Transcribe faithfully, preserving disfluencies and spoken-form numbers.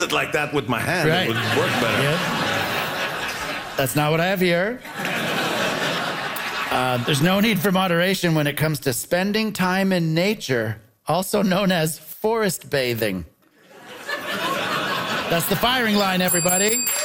it like that with my hand. Right. It would work better. Yeah. That's not what I have here. Uh, there's no need for moderation when it comes to spending time in nature, also known as forest bathing. That's the firing line, everybody.